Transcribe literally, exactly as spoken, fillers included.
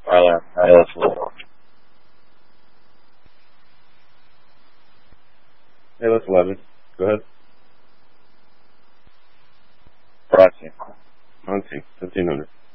Alright, alright, let's look. Hey, that's eleven. Go ahead. Grazie. Anzi, seventeen hundred.